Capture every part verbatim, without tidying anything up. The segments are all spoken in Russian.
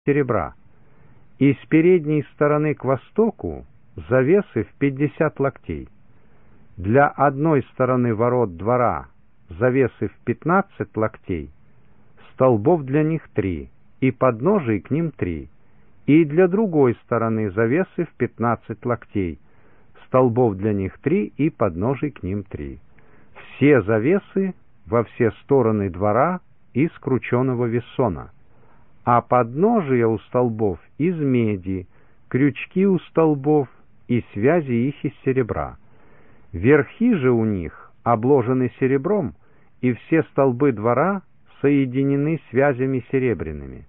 серебра, и с передней стороны к востоку завесы в пятьдесят локтей. Для одной стороны ворот двора завесы в пятнадцать локтей, столбов для них три, и подножий к ним три, и для другой стороны завесы в пятнадцать локтей, столбов для них три, и подножий к ним три. Все завесы во все стороны двора из крученого вессона, а подножия у столбов из меди, крючки у столбов и связи их из серебра. Верхи же у них обложены серебром, и все столбы двора соединены связями серебряными.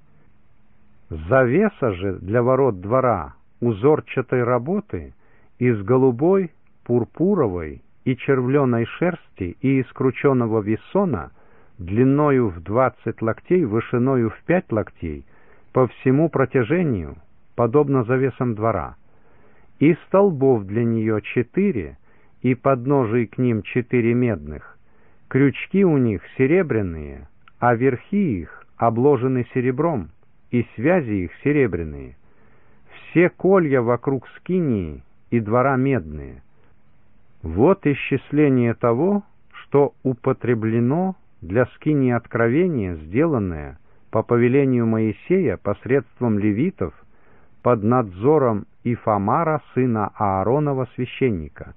Завеса же для ворот двора узорчатой работы из голубой, пурпуровой и червленой шерсти и из крученого вессона длиною в двадцать локтей, вышиною в пять локтей, по всему протяжению, подобно завесам двора. И столбов для нее четыре, и подножий к ним четыре медных. Крючки у них серебряные, а верхи их обложены серебром, и связи их серебряные. Все колья вокруг скинии и двора медные. Вот исчисление того, что употреблено для скинии откровения, сделанное по повелению Моисея посредством левитов под надзором Ифамара, сына Ааронова, священника.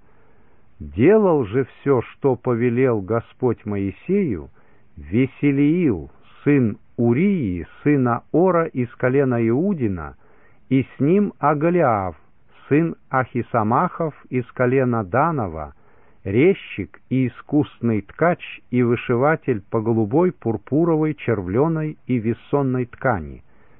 Делал же все, что повелел Господь Моисею, Веселиил, сын Урии, сына Ора из колена Иудина, и с ним Агалиав, сын Ахисамахов из колена Данова, резчик и искусный ткач и вышиватель по голубой, пурпуровой, червленой и вессонной ткани.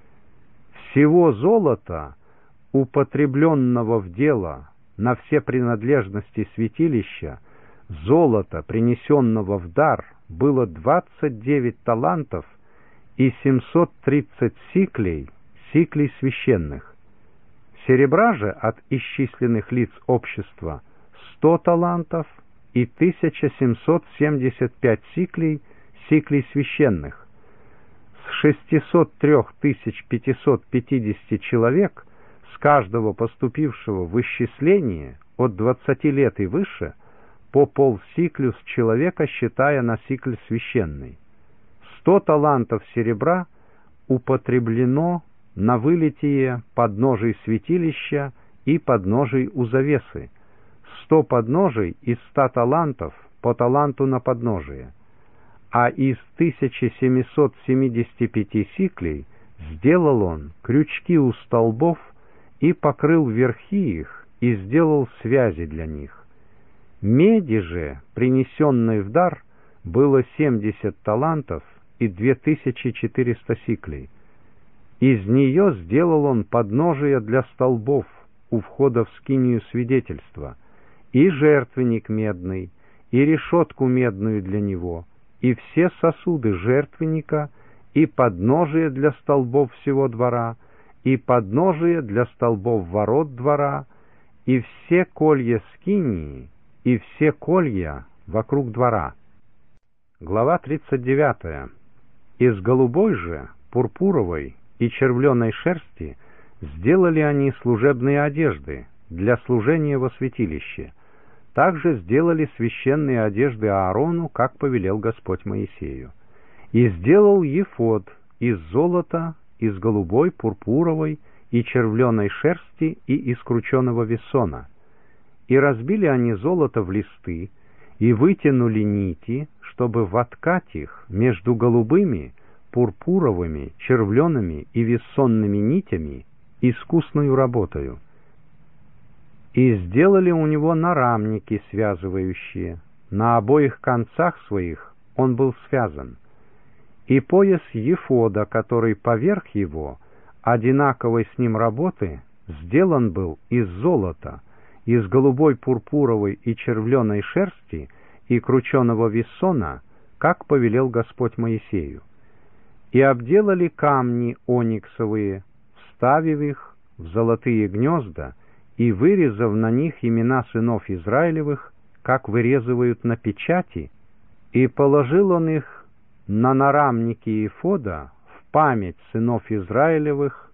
Всего золота, употребленного в дело на все принадлежности святилища, золота, принесенного в дар, было двадцать девять талантов и семьсот тридцать сиклей, сиклей священных. Серебра же от исчисленных лиц общества сто талантов и тысяча семьсот семьдесят пять сиклей, сиклей священных. С шестисот трёх тысяч пятисот пятидесяти человек, с каждого поступившего в исчисление от двадцати лет и выше, по полсиклю с человека, считая на сикль священный. Сто талантов серебра употреблено на вылитие подножий святилища и подножий у завесы, сто подножий из ста талантов по таланту на подножие, а из тысячи семисот семидесяти пяти сиклей сделал он крючки у столбов и покрыл верхи их и сделал связи для них. Меди же, принесенной в дар, было семьдесят талантов и две тысячи четыреста сиклей. Из нее сделал он подножия для столбов у входа в скинию свидетельства, и жертвенник медный, и решетку медную для него, и все сосуды жертвенника, и подножие для столбов всего двора, и подножие для столбов ворот двора, и все колья скинии, и все колья вокруг двора. Глава тридцать девятая. Из голубой же, пурпуровой и червленой шерсти сделали они служебные одежды для служения во святилище. Также сделали священные одежды Аарону, как повелел Господь Моисею. И сделал ефод из золота, из голубой, пурпуровой и червленой шерсти и из крученого вессона. И разбили они золото в листы, и вытянули нити, чтобы воткать их между голубыми, пурпуровыми, червлеными и вессонными нитями искусную работою. И сделали у него нарамники связывающие, на обоих концах своих он был связан. И пояс ефода, который поверх его, одинаковой с ним работы, сделан был из золота, из голубой, пурпуровой и червленой шерсти и крученого вессона, как повелел Господь Моисею. И обделали камни ониксовые, вставив их в золотые гнезда и вырезав на них имена сынов Израилевых, как вырезывают на печати, и положил он их на нарамники ефода в память сынов Израилевых